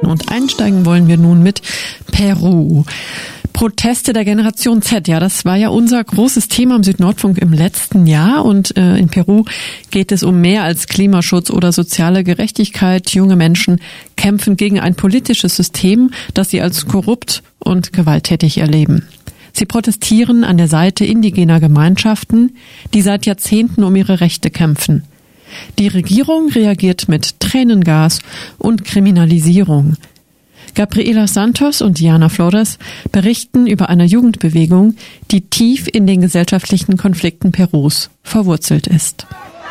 Und einsteigen wollen wir nun mit Peru. Proteste der Generation Z, ja, das war ja unser großes Thema im Südnordfunk im letzten Jahr. Und in Peru geht es um mehr als Klimaschutz oder soziale Gerechtigkeit. Junge Menschen kämpfen gegen ein politisches System, das sie als korrupt und gewalttätig erleben. Sie protestieren an der Seite indigener Gemeinschaften, die seit Jahrzehnten um ihre Rechte kämpfen. Die Regierung reagiert mit Tränengas und Kriminalisierung. Gabriela Santos und Diana Flores berichten über eine Jugendbewegung, die tief in den gesellschaftlichen Konflikten Perus verwurzelt ist.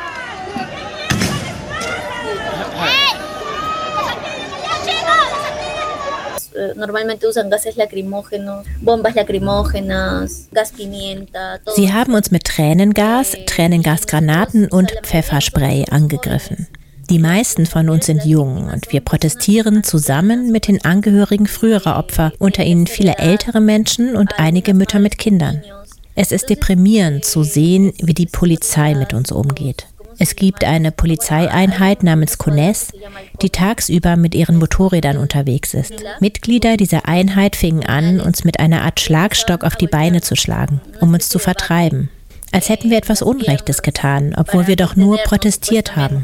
Sie haben uns mit Tränengas, Tränengasgranaten und Pfefferspray angegriffen. Die meisten von uns sind jung und wir protestieren zusammen mit den Angehörigen früherer Opfer, unter ihnen viele ältere Menschen und einige Mütter mit Kindern. Es ist deprimierend zu sehen, wie die Polizei mit uns umgeht. Es gibt eine Polizeieinheit namens CONES, die tagsüber mit ihren Motorrädern unterwegs ist. Mitglieder dieser Einheit fingen an, uns mit einer Art Schlagstock auf die Beine zu schlagen, um uns zu vertreiben. Als hätten wir etwas Unrechtes getan, obwohl wir doch nur protestiert haben.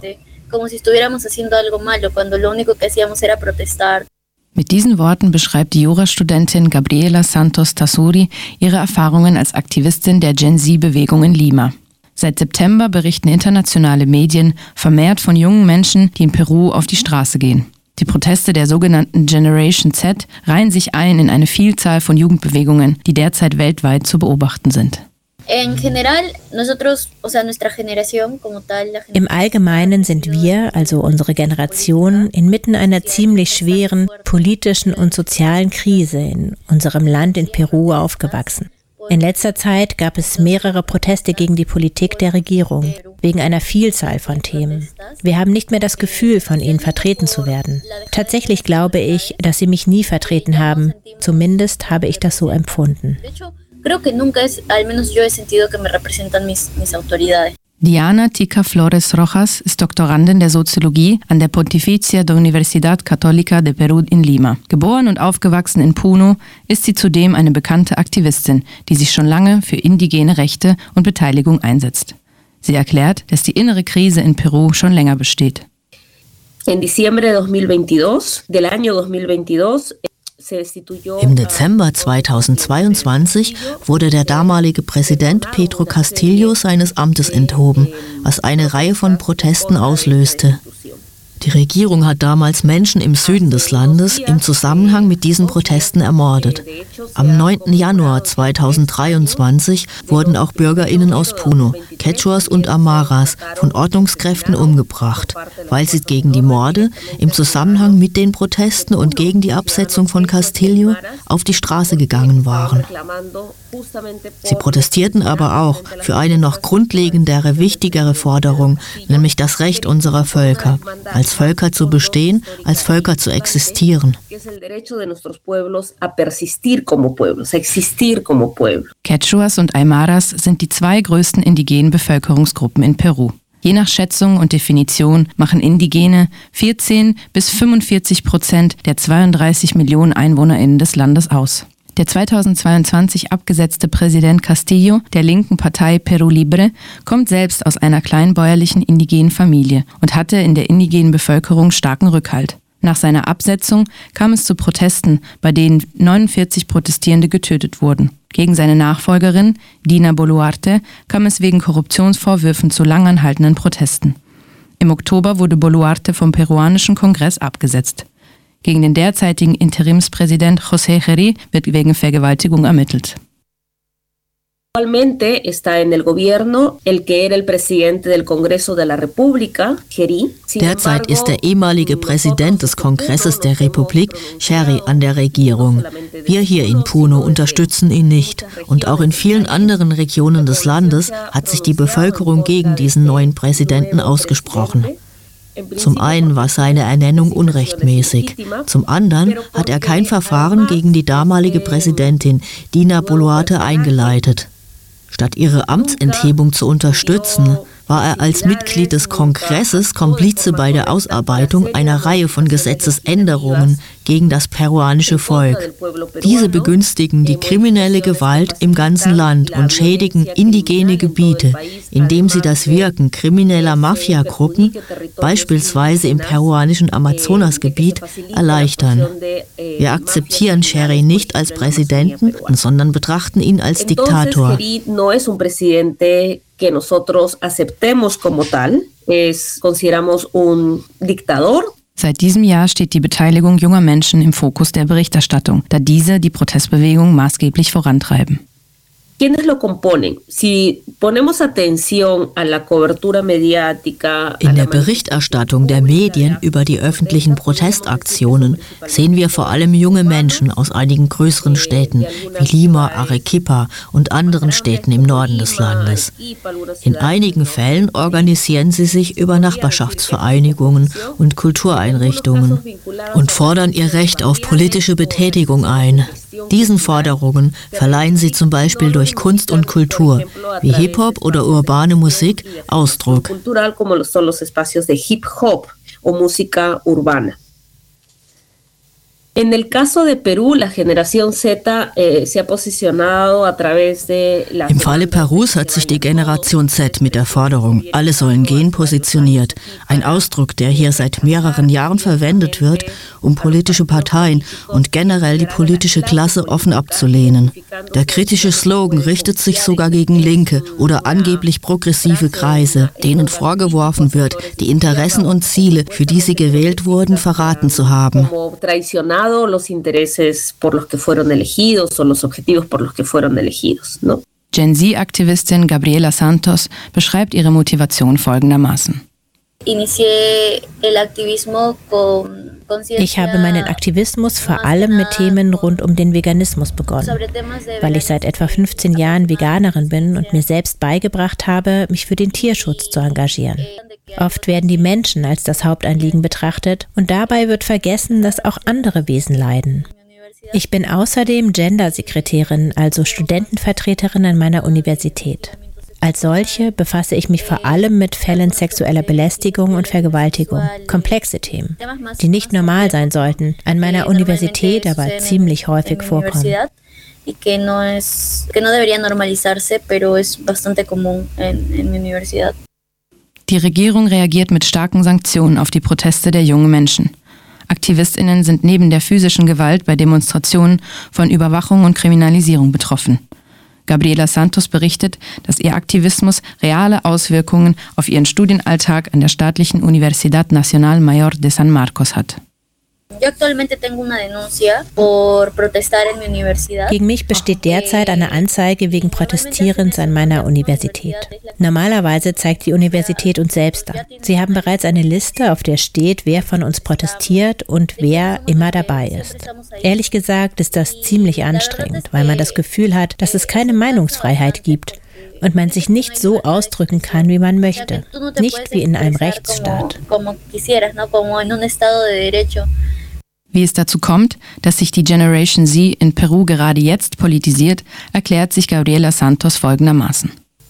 Mit diesen Worten beschreibt die Jurastudentin Gabriela Santos Tassuri ihre Erfahrungen als Aktivistin der Gen Z-Bewegung in Lima. Seit September berichten internationale Medien vermehrt von jungen Menschen, die in Peru auf die Straße gehen. Die Proteste der sogenannten Generation Z reihen sich ein in eine Vielzahl von Jugendbewegungen, die derzeit weltweit zu beobachten sind. Im Allgemeinen sind wir, also unsere Generation, inmitten einer ziemlich schweren politischen und sozialen Krise in unserem Land in Peru aufgewachsen. In letzter Zeit gab es mehrere Proteste gegen die Politik der Regierung, wegen einer Vielzahl von Themen. Wir haben nicht mehr das Gefühl, von ihnen vertreten zu werden. Tatsächlich glaube ich, dass sie mich nie vertreten haben. Zumindest habe ich das so empfunden. Diana Tica Flores Rojas ist Doktorandin der Soziologie an der Pontificia de Universidad Católica de Perú in Lima. Geboren und aufgewachsen in Puno, ist sie zudem eine bekannte Aktivistin, die sich schon lange für indigene Rechte und Beteiligung einsetzt. Sie erklärt, dass die innere Krise in Peru schon länger besteht. Im Dezember 2022 wurde der damalige Präsident Pedro Castillo seines Amtes enthoben, was eine Reihe von Protesten auslöste. Die Regierung hat damals Menschen im Süden des Landes im Zusammenhang mit diesen Protesten ermordet. Am 9. Januar 2023 wurden auch BürgerInnen aus Puno, Quechuas und Amaras von Ordnungskräften umgebracht, weil sie gegen die Morde im Zusammenhang mit den Protesten und gegen die Absetzung von Castillo auf die Straße gegangen waren. Sie protestierten aber auch für eine noch grundlegendere, wichtigere Forderung, nämlich das Recht unserer Völker, als Völker zu bestehen, als Völker zu existieren. Quechuas und Aymaras sind die zwei größten indigenen Bevölkerungsgruppen in Peru. Je nach Schätzung und Definition machen Indigene 14-45% der 32 Millionen EinwohnerInnen des Landes aus. Der 2022 abgesetzte Präsident Castillo der linken Partei Perú Libre kommt selbst aus einer kleinbäuerlichen indigenen Familie und hatte in der indigenen Bevölkerung starken Rückhalt. Nach seiner Absetzung kam es zu Protesten, bei denen 49 Protestierende getötet wurden. Gegen seine Nachfolgerin, Dina Boluarte, kam es wegen Korruptionsvorwürfen zu langanhaltenden Protesten. Im Oktober wurde Boluarte vom peruanischen Kongress abgesetzt. Gegen den derzeitigen Interimspräsident José Geri wird wegen Vergewaltigung ermittelt. Derzeit ist der ehemalige Präsident des Kongresses der Republik, Geri, an der Regierung. Wir hier in Puno unterstützen ihn nicht. Und auch in vielen anderen Regionen des Landes hat sich die Bevölkerung gegen diesen neuen Präsidenten ausgesprochen. Zum einen war seine Ernennung unrechtmäßig. Zum anderen hat er kein Verfahren gegen die damalige Präsidentin Dina Boluarte eingeleitet. Statt ihre Amtsenthebung zu unterstützen, war er als Mitglied des Kongresses Komplize bei der Ausarbeitung einer Reihe von Gesetzesänderungen gegen das peruanische Volk. Diese begünstigen die kriminelle Gewalt im ganzen Land und schädigen indigene Gebiete, indem sie das Wirken krimineller Mafiagruppen, beispielsweise im peruanischen Amazonasgebiet, erleichtern. Wir akzeptieren Sherry nicht als Präsidenten, sondern betrachten ihn als Diktator. Que nosotros aceptemos como tal, consideramos un dictador. Seit diesem Jahr steht die Beteiligung junger Menschen im Fokus der Berichterstattung, da diese die Protestbewegung maßgeblich vorantreiben. ¿Quiénes lo componen? Si ponemos atención a la cobertura mediática. In der Berichterstattung der Medien über die öffentlichen Protestaktionen sehen wir vor allem junge Menschen aus einigen größeren Städten wie Lima, Arequipa und anderen Städten im Norden des Landes. In einigen Fällen organisieren sie sich über Nachbarschaftsvereinigungen und Kultureinrichtungen und fordern ihr Recht auf politische Betätigung ein. Diesen Forderungen verleihen sie zum Beispiel durch Kunst und Kultur, wie Hip-Hop oder urbane Musik, Ausdruck. En el caso de Perú, la generación Z se ha posicionado a través de la... Im Falle Perus hat sich die Generation Z mit der Forderung "Alle sollen gehen" positioniert. Ein Ausdruck, der hier seit mehreren Jahren verwendet wird, um politische Parteien und generell die politische Klasse offen abzulehnen. Der kritische Slogan richtet sich sogar gegen Linke oder angeblich progressive Kreise, denen vorgeworfen wird, die Interessen und Ziele, für die sie gewählt wurden, verraten zu haben. Los intereses por los que fueron elegidos o los objetivos por los que fueron elegidos, ¿no? Gen Z-Aktivistin Gabriela Santos beschreibt ihre Motivation folgendermaßen. Ich habe meinen Aktivismus vor allem mit Themen rund um den Veganismus begonnen, weil ich seit etwa 15 Jahren Veganerin bin und mir selbst beigebracht habe, mich für den Tierschutz zu engagieren. Oft werden die Menschen als das Hauptanliegen betrachtet und dabei wird vergessen, dass auch andere Wesen leiden. Ich bin außerdem Gender-Sekretärin, also Studentenvertreterin an meiner Universität. Als solche befasse ich mich vor allem mit Fällen sexueller Belästigung und Vergewaltigung, komplexe Themen, die nicht normal sein sollten, an meiner Universität aber ziemlich häufig vorkommen. Que no debería normalizarse, pero es bastante común en mi universidad. Die Regierung reagiert mit starken Sanktionen auf die Proteste der jungen Menschen. AktivistInnen sind neben der physischen Gewalt bei Demonstrationen von Überwachung und Kriminalisierung betroffen. Gabriela Santos berichtet, dass ihr Aktivismus reale Auswirkungen auf ihren Studienalltag an der staatlichen Universidad Nacional Mayor de San Marcos hat. Gegen mich besteht derzeit eine Anzeige wegen Protestierens an meiner Universität. Normalerweise zeigt die Universität uns selbst an. Sie haben bereits eine Liste, auf der steht, wer von uns protestiert und wer immer dabei ist. Ehrlich gesagt ist das ziemlich anstrengend, weil man das Gefühl hat, dass es keine Meinungsfreiheit gibt und man sich nicht so ausdrücken kann, wie man möchte. Nicht wie in einem Rechtsstaat. Wie es dazu kommt, dass sich die Generation Z in Peru gerade jetzt politisiert, erklärt sich Gabriela Santos folgendermaßen.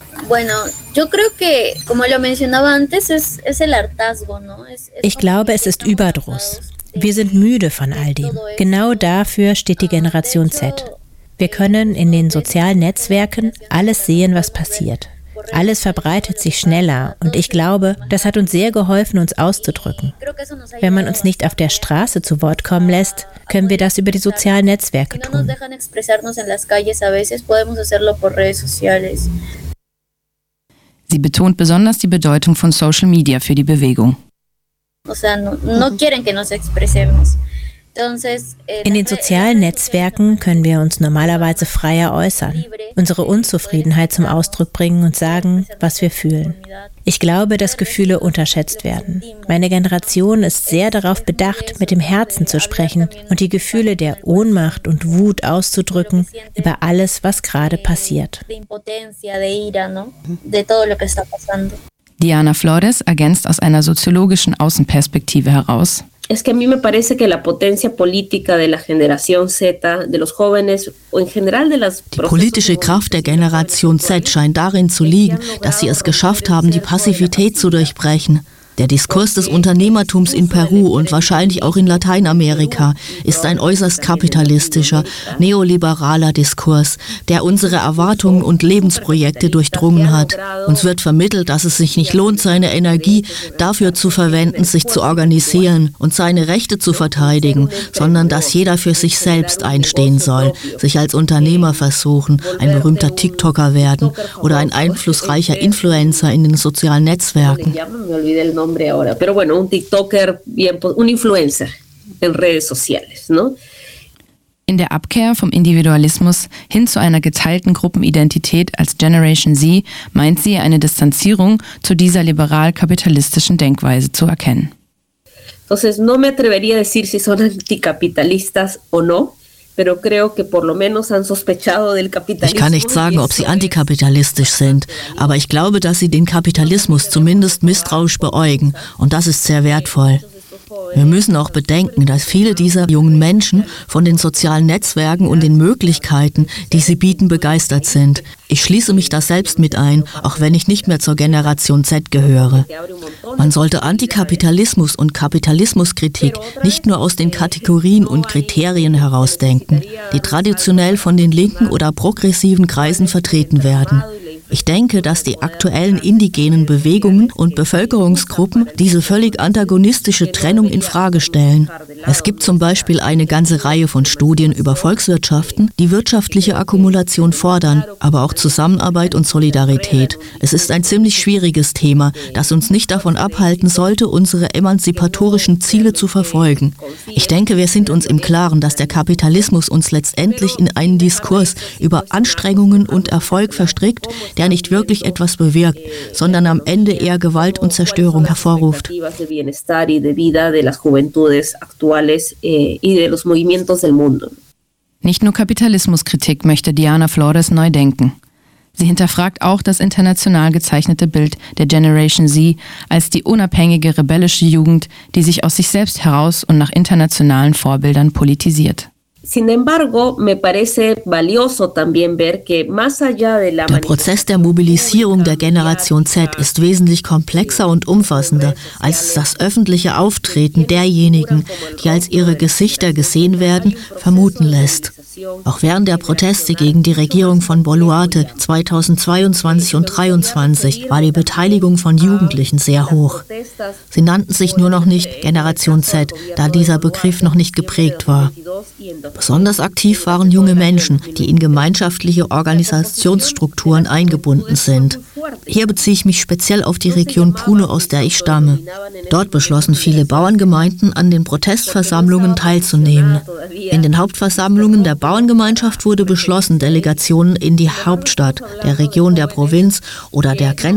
Ich glaube, es ist Überdruss. Wir sind müde von all dem. Genau dafür steht die Generation Z. Wir können in den sozialen Netzwerken alles sehen, was passiert. Alles verbreitet sich schneller und ich glaube, das hat uns sehr geholfen, uns auszudrücken. Wenn man uns nicht auf der Straße zu Wort kommen lässt, können wir das über die sozialen Netzwerke tun. Sie betont besonders die Bedeutung von Social Media für die Bewegung. In den sozialen Netzwerken können wir uns normalerweise freier äußern, unsere Unzufriedenheit zum Ausdruck bringen und sagen, was wir fühlen. Ich glaube, dass Gefühle unterschätzt werden. Meine Generation ist sehr darauf bedacht, mit dem Herzen zu sprechen und die Gefühle der Ohnmacht und Wut auszudrücken über alles, was gerade passiert. Diana Flores ergänzt aus einer soziologischen Außenperspektive heraus: Es que a mí me parece que la potencia política de la generación Z, de los jóvenes o en general de las... Die politische Kraft der Generation Z scheint darin zu liegen, dass sie es geschafft haben, die Passivität zu durchbrechen. Der Diskurs des Unternehmertums in Peru und wahrscheinlich auch in Lateinamerika ist ein äußerst kapitalistischer, neoliberaler Diskurs, der unsere Erwartungen und Lebensprojekte durchdrungen hat. Uns wird vermittelt, dass es sich nicht lohnt, seine Energie dafür zu verwenden, sich zu organisieren und seine Rechte zu verteidigen, sondern dass jeder für sich selbst einstehen soll, sich als Unternehmer versuchen, ein berühmter TikToker werden oder ein einflussreicher Influencer in den sozialen Netzwerken. Pero bueno, un TikToker, un influencer en redes sociales, ¿no? In der Abkehr vom Individualismus hin zu einer geteilten Gruppenidentität als Generation Z meint sie, eine Distanzierung zu dieser liberal-kapitalistischen Denkweise zu erkennen. Entonces, no me atrevería a decir si son anticapitalistas o no. Ich kann nicht sagen, ob sie antikapitalistisch sind, aber ich glaube, dass sie den Kapitalismus zumindest misstrauisch beäugen, und das ist sehr wertvoll. Wir müssen auch bedenken, dass viele dieser jungen Menschen von den sozialen Netzwerken und den Möglichkeiten, die sie bieten, begeistert sind. Ich schließe mich da selbst mit ein, auch wenn ich nicht mehr zur Generation Z gehöre. Man sollte Antikapitalismus und Kapitalismuskritik nicht nur aus den Kategorien und Kriterien herausdenken, die traditionell von den linken oder progressiven Kreisen vertreten werden. Ich denke, dass die aktuellen indigenen Bewegungen und Bevölkerungsgruppen diese völlig antagonistische Trennung in Frage stellen. Es gibt zum Beispiel eine ganze Reihe von Studien über Volkswirtschaften, die wirtschaftliche Akkumulation fordern, aber auch Zusammenarbeit und Solidarität. Es ist ein ziemlich schwieriges Thema, das uns nicht davon abhalten sollte, unsere emanzipatorischen Ziele zu verfolgen. Ich denke, wir sind uns im Klaren, dass der Kapitalismus uns letztendlich in einen Diskurs über Anstrengungen und Erfolg verstrickt, der nicht wirklich etwas bewirkt, sondern am Ende eher Gewalt und Zerstörung hervorruft. Nicht nur Kapitalismuskritik möchte Diana Flores neu denken. Sie hinterfragt auch das international gezeichnete Bild der Generation Z als die unabhängige, rebellische Jugend, die sich aus sich selbst heraus und nach internationalen Vorbildern politisiert. Der Prozess der Mobilisierung der Generation Z ist wesentlich komplexer und umfassender als das öffentliche Auftreten derjenigen, die als ihre Gesichter gesehen werden, vermuten lässt. Auch während der Proteste gegen die Regierung von Boluarte 2022 und 2023 war die Beteiligung von Jugendlichen sehr hoch. Sie nannten sich nur noch nicht Generation Z, da dieser Begriff noch nicht geprägt war. Besonders aktiv waren junge Menschen, die in gemeinschaftliche Organisationsstrukturen eingebunden sind. Hier beziehe ich mich speziell auf die Region Puno, aus der ich stamme. Dort beschlossen viele Bauerngemeinden, an den Protestversammlungen teilzunehmen. In den Hauptversammlungen der Bauerngemeinschaft wurde beschlossen, Delegationen in die Hauptstadt, der Region der Provinz oder der